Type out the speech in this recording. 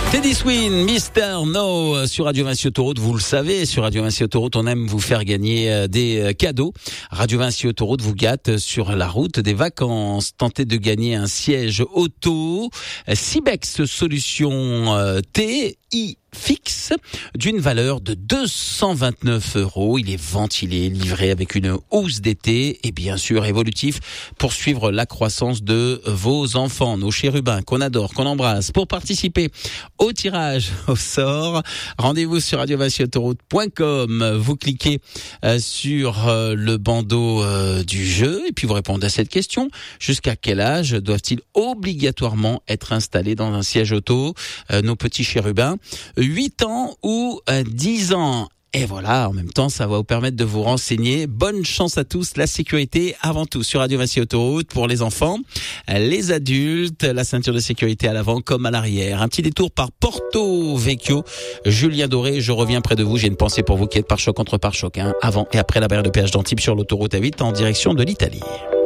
Teddy Swin, Mister No sur Radio Vinci Autoroute. Vous le savez, sur Radio Vinci Autoroute, on aime vous faire gagner des cadeaux. Radio Vinci Autoroute vous gâte sur la route des vacances. Tentez de gagner un siège auto Cibex Solutions TI fixe d'une valeur de 229 €. Il est ventilé, livré avec une housse d'été et bien sûr évolutif pour suivre la croissance de vos enfants, nos chérubins qu'on adore, qu'on embrasse. Pour participer au tirage au sort, rendez-vous sur radiovinciautoroute.com. Vous cliquez sur le bandeau du jeu et puis vous répondez à cette question. Jusqu'à quel âge doivent-ils obligatoirement être installés dans un siège auto, nos petits chérubins? 8 ans ou 10 ans. Et voilà, en même temps, ça va vous permettre de vous renseigner. Bonne chance à tous. La sécurité, avant tout, sur Radio Vinci Autoroute pour les enfants, les adultes, la ceinture de sécurité à l'avant comme à l'arrière. Un petit détour par Porto Vecchio. Julien Doré, je reviens près de vous. J'ai une pensée pour vous qui êtes pare-choc contre pare-choc, avant et après la barrière de péage d'Antibes sur l'autoroute A8 en direction de l'Italie.